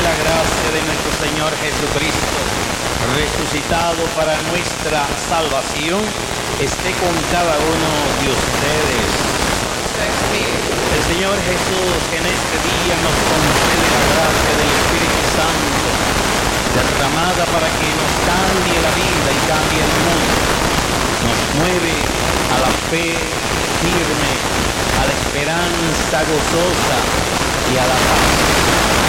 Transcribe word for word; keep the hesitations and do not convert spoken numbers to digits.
la gracia de nuestro Señor Jesucristo, resucitado para nuestra salvación, esté con cada uno de ustedes. El Señor Jesús en este día nos concede la gracia del Espíritu Santo, derramada para que nos cambie la vida y cambie el mundo. Nos mueve a la fe firme, a la esperanza gozosa y a la paz.